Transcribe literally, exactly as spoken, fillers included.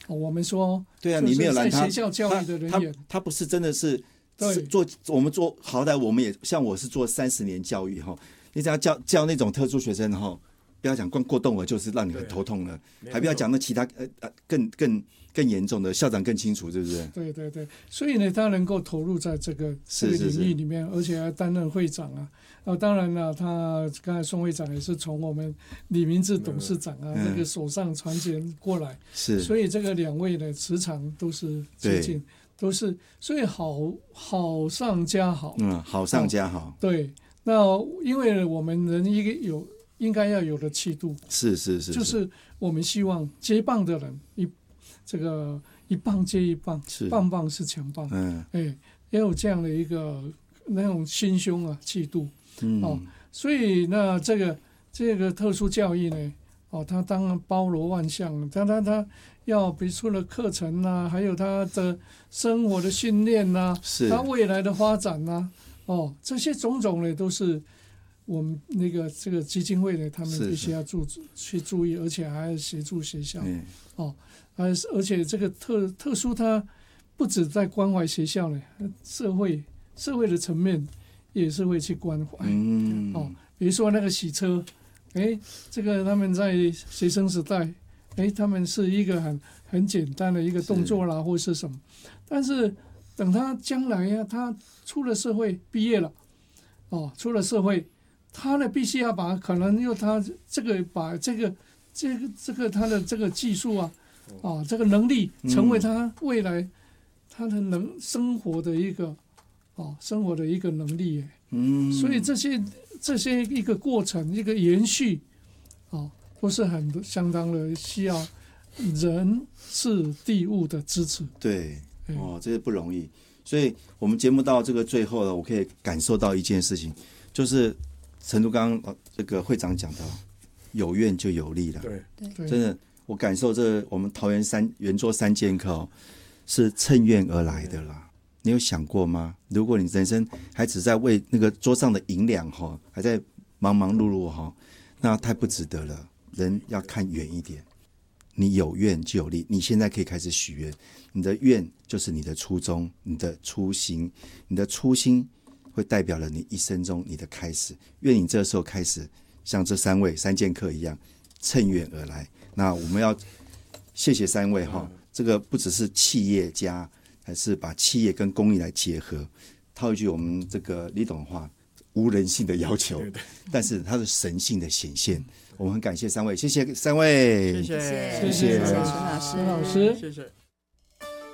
我们说对啊，你没有拦他， 在学校教育的人员， 他 他, 他不是真的是是做我们做好歹我们也像我是做三十年教育哈，你只要教教那种特殊学生哈，不要讲光过动儿就是让你很头痛了，还不要讲那其他呃呃更更更严重的，校长更清楚，是不是？ 对对对，所以呢，他能够投入在这个这个领域里面，是是是而且还担任会长啊。啊，当然了，他刚才宋会长也是从我们李明志董事长啊、嗯、那个手上传承过来， 是， 所以这个两位的磁场都是接近，都是，所以好好上加好， 嗯，好上加好。 哦、对，那因为我们人一个有应该要有的气度， 是是 是, 是， 就是我们希望接棒的人一这个一棒接一棒，棒棒是强棒，嗯，哎，也有这样的一个那种心胸啊，气度。 嗯、 哦，所以那这个这个特殊教育呢，哦，它当然包罗万象，它它它要比如除了课程啊，还有它的生活的训练啊，它未来的发展啊，哦，这些种种呢，都是我们那个这个基金会呢，他们必须要注去注意，而且还要协助学校， 嗯、 哦，而而且这个特特殊，它不止在关怀学校呢，社会社会的层面。也是会去关怀， 嗯， 哦，比如说那个洗车，哎，这个他们在学生时代，哎，他们是一个很很简单的一个动作啦，或是什么，但是等他将来呀、啊，他出了社会毕业了，哦，出了社会，他呢必须要把可能用他这个把这个这个这个他的这个技术啊，啊，这个能力成为他未来他的能生活的一个。哦，生活的一个能力， 嗯， 所以这些这些一个过程，一个延续，哦，都是很相当的需要人事地物的支持。 对，哦，这些不容易。所以我们节目到这个最后了，我可以感受到一件事情，就是陈如刚刚这个会长讲到，有愿就有力了。 对对， 真的，我感受这我们桃园三圆桌三剑客哦，是趁愿而来的啦。你有想过吗？如果你人生还只在为那个桌上的银两哈，还在忙忙碌碌哈，那太不值得了。人要看远一点，你有愿就有力。你现在可以开始许愿，你的愿就是你的初衷，你的初心，你的初心会代表了你一生中你的开始。愿你这时候开始像这三位三剑客一样趁愿而来。那我们要谢谢三位哈，这个不只是企业家。还是把企业跟公益来结合，套一句我们这个李董的话，无人性的要求， 对对， 但是它是神性的显现。我们很感谢三位，谢谢三位， 谢谢谢谢陈老师， 谢谢。